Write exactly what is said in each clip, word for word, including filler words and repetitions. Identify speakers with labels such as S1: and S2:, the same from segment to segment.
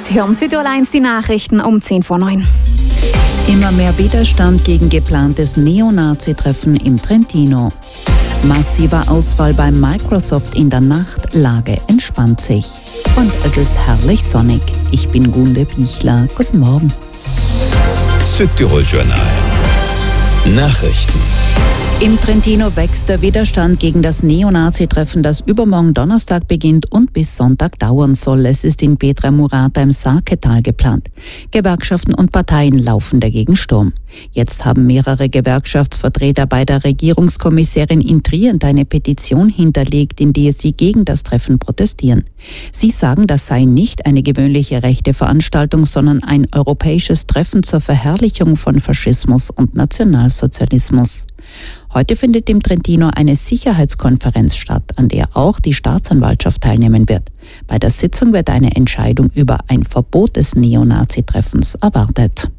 S1: Sie hören Südtirol eins, die Nachrichten um zehn vor neun.
S2: Immer mehr Widerstand gegen geplantes Neonazi-Treffen im Trentino. Massiver Ausfall bei Microsoft in der Nacht, Lage entspannt sich. Und es ist herrlich sonnig. Ich bin Gunde Pichler. Guten Morgen.
S3: Südtirol Journal. Nachrichten.
S2: Im Trentino wächst der Widerstand gegen das Neonazi-Treffen, das übermorgen Donnerstag beginnt und bis Sonntag dauern soll. Es ist in Pietraimurata im Sarketal geplant. Gewerkschaften und Parteien laufen dagegen Sturm. Jetzt haben mehrere Gewerkschaftsvertreter bei der Regierungskommissärin in Trient eine Petition hinterlegt, in der sie gegen das Treffen protestieren. Sie sagen, das sei nicht eine gewöhnliche rechte Veranstaltung, sondern ein europäisches Treffen zur Verherrlichung von Faschismus und Nationalsozialismus. Heute findet im Trentino eine Sicherheitskonferenz statt, an der auch die Staatsanwaltschaft teilnehmen wird. Bei der Sitzung wird eine Entscheidung über ein Verbot des Neonazi-Treffens erwartet.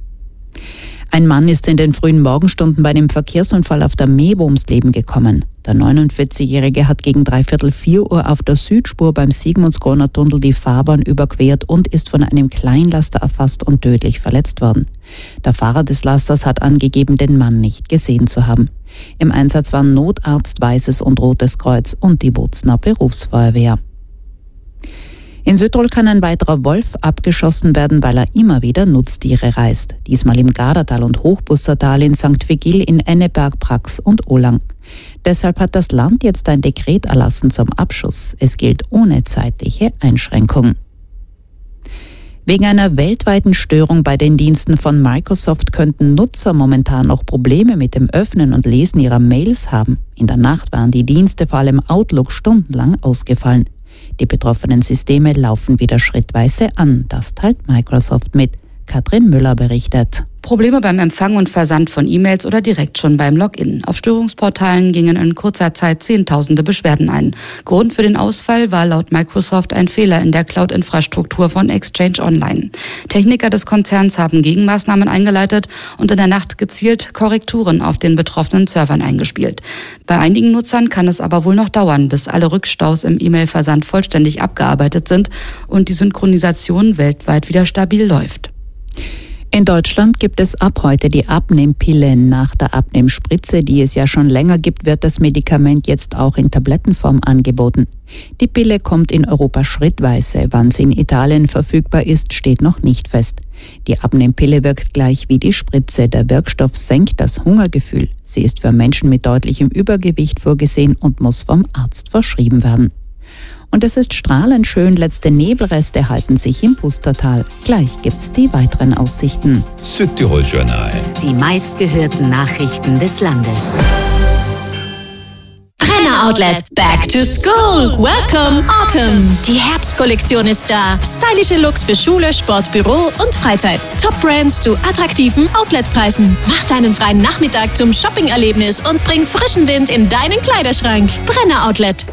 S2: Ein Mann ist in den frühen Morgenstunden bei einem Verkehrsunfall auf der Mebo ums Leben gekommen. Der neunundvierzigjährige hat gegen dreiviertel vier Uhr auf der Südspur beim Sigmundskroner Tunnel die Fahrbahn überquert und ist von einem Kleinlaster erfasst und tödlich verletzt worden. Der Fahrer des Lasters hat angegeben, den Mann nicht gesehen zu haben. Im Einsatz waren Notarzt, Weißes und Rotes Kreuz und die Bozner Berufsfeuerwehr. In Südtirol kann ein weiterer Wolf abgeschossen werden, weil er immer wieder Nutztiere reißt. Diesmal im Gardatal und Hochbussertal, in Sankt Vigil, in Enneberg, Prax und Olang. Deshalb hat das Land jetzt ein Dekret erlassen zum Abschuss. Es gilt ohne zeitliche Einschränkung. Wegen einer weltweiten Störung bei den Diensten von Microsoft könnten Nutzer momentan noch Probleme mit dem Öffnen und Lesen ihrer Mails haben. In der Nacht waren die Dienste, vor allem Outlook, stundenlang ausgefallen. Die betroffenen Systeme laufen wieder schrittweise an. Das teilt Microsoft mit. Katrin Müller berichtet.
S4: Probleme beim Empfang und Versand von E-Mails oder direkt schon beim Login. Auf Störungsportalen gingen in kurzer Zeit Zehntausende Beschwerden ein. Grund für den Ausfall war laut Microsoft ein Fehler in der Cloud-Infrastruktur von Exchange Online. Techniker des Konzerns haben Gegenmaßnahmen eingeleitet und in der Nacht gezielt Korrekturen auf den betroffenen Servern eingespielt. Bei einigen Nutzern kann es aber wohl noch dauern, bis alle Rückstaus im E-Mail-Versand vollständig abgearbeitet sind und die Synchronisation weltweit wieder stabil läuft.
S2: In Deutschland gibt es ab heute die Abnehmpille. Nach der Abnehmspritze, die es ja schon länger gibt, wird das Medikament jetzt auch in Tablettenform angeboten. Die Pille kommt in Europa schrittweise. Wann sie in Italien verfügbar ist, steht noch nicht fest. Die Abnehmpille wirkt gleich wie die Spritze. Der Wirkstoff senkt das Hungergefühl. Sie ist für Menschen mit deutlichem Übergewicht vorgesehen und muss vom Arzt verschrieben werden. Und es ist strahlend schön, letzte Nebelreste halten sich im Pustertal. Gleich gibt's die weiteren Aussichten.
S3: Südtirol Journal.
S5: Die meistgehörten Nachrichten des Landes.
S6: Brenner Outlet, back to school. Welcome Autumn. Die Herbstkollektion ist da. Stylische Looks für Schule, Sport, Büro und Freizeit. Top Brands zu attraktiven Outletpreisen. Mach deinen freien Nachmittag zum Shopping-Erlebnis und bring frischen Wind in deinen Kleiderschrank. Brenner Outlet.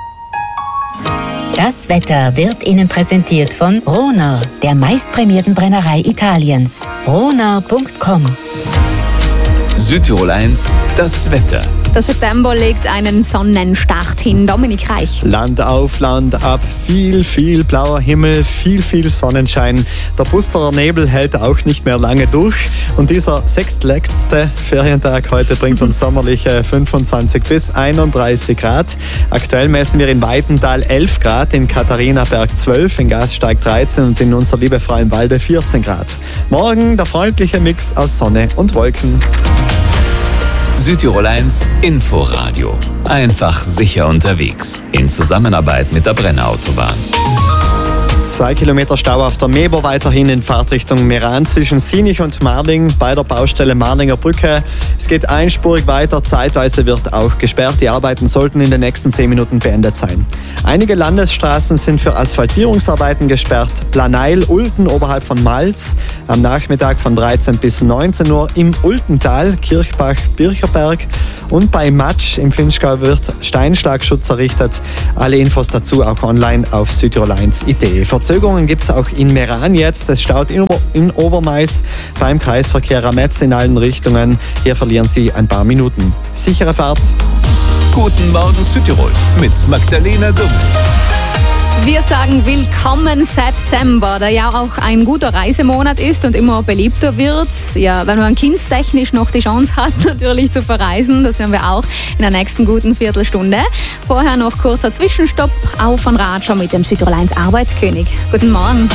S5: Das Wetter wird Ihnen präsentiert von Rohner, der meistprämierten Brennerei Italiens. rohner punkt com.
S3: Südtirol eins, das Wetter.
S1: Der September legt einen Sonnenstart hin. Dominik Reich.
S7: Land auf, Land ab, viel, viel blauer Himmel, viel, viel Sonnenschein. Der Pusterer Nebel hält auch nicht mehr lange durch. Und dieser sechstletzte Ferientag heute bringt uns sommerliche fünfundzwanzig bis einunddreißig Grad. Aktuell messen wir in Weidental elf Grad, in Katharinaberg zwölf, in Gasteig dreizehn und in unser Liebefrau im Walde vierzehn Grad. Morgen der freundliche Mix aus Sonne und Wolken.
S3: Südtirol eins Inforadio. Einfach sicher unterwegs. In Zusammenarbeit mit der Brenner Autobahn.
S7: Zwei Kilometer Stau auf der Mebo, weiterhin in Fahrtrichtung Meran zwischen Sinich und Marling bei der Baustelle Marlinger Brücke. Es geht einspurig weiter, zeitweise wird auch gesperrt. Die Arbeiten sollten in den nächsten zehn Minuten beendet sein. Einige Landesstraßen sind für Asphaltierungsarbeiten gesperrt. Planeil, Ulten oberhalb von Malz am Nachmittag von dreizehn bis neunzehn Uhr. Im Ultental, Kirchbach, Bircherberg und bei Matsch im Finchgau wird Steinschlagschutz errichtet. Alle Infos dazu auch online auf südtirol eins punkt I T. Verzögerungen gibt es auch in Meran jetzt. Es staut in, Ober- in Obermais beim Kreisverkehr Rametz in allen Richtungen. Hier verlieren Sie ein paar Minuten. Sichere Fahrt.
S3: Guten Morgen Südtirol mit Magdalena Dumm.
S1: Wir sagen willkommen September, der ja auch ein guter Reisemonat ist und immer beliebter wird. Ja, wenn man kindstechnisch noch die Chance hat, natürlich zu verreisen, das hören wir auch in der nächsten guten Viertelstunde. Vorher noch kurzer Zwischenstopp auf von Ratscher mit dem Südtirol eins Arbeitskönig. Guten Morgen.